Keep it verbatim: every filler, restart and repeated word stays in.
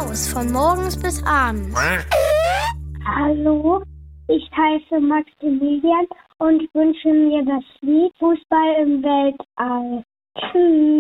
Maus von morgens bis abends. Hallo, ich heiße Maximilian und wünsche mir das Lied Fußball im Weltall. Tschüss.